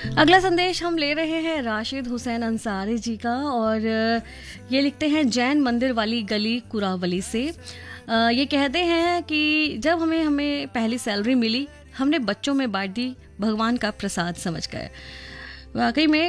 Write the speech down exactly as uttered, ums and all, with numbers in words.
अगला संदेश हम ले रहे हैं राशिद हुसैन अंसारी जी का, और ये लिखते हैं जैन मंदिर वाली गली कुरावली से। ये कहते हैं कि जब हमें हमें पहली सैलरी मिली, हमने बच्चों में बांट दी भगवान का प्रसाद समझकर। वाकई में